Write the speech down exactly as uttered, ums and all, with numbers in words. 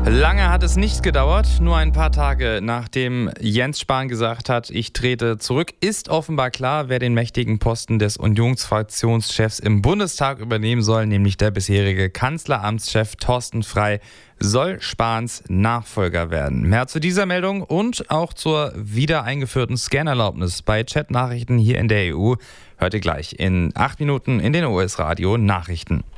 Lange hat es nicht gedauert. Nur ein paar Tage nachdem Jens Spahn gesagt hat, ich trete zurück, ist offenbar klar, wer den mächtigen Posten des Unionsfraktionschefs im Bundestag übernehmen soll, nämlich der bisherige Kanzleramtschef Thorsten Frey soll Spahns Nachfolger werden. Mehr zu dieser Meldung und auch zur wieder eingeführten Scannerlaubnis bei Chatnachrichten hier in der E U hört ihr gleich in acht Minuten in den O S Radio Nachrichten.